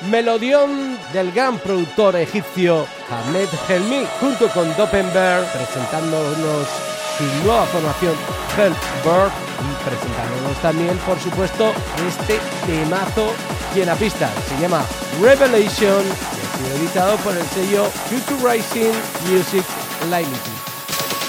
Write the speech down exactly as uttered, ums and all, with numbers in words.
melodión del gran productor egipcio Ahmed Helmi, junto con Dopenberg, presentándonos su nueva formación Hellberg y presentándonos también, por supuesto, este temazo llenapista. Se llama Revelation y ha sido editado por el sello Future Rising Music Limited.